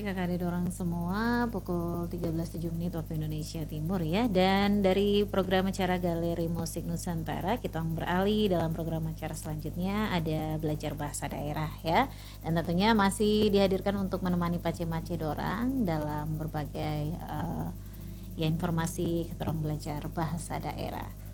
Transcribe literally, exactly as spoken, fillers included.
kakak adik orang semua, pukul tiga belas tujuh menit waktu Indonesia Timur ya. Dan dari program acara Galeri Musik Nusantara, kita beralih dalam program acara selanjutnya, ada belajar bahasa daerah ya. Dan tentunya masih dihadirkan untuk menemani pace-mace dorang dalam berbagai uh, ya informasi kita orang belajar bahasa daerah.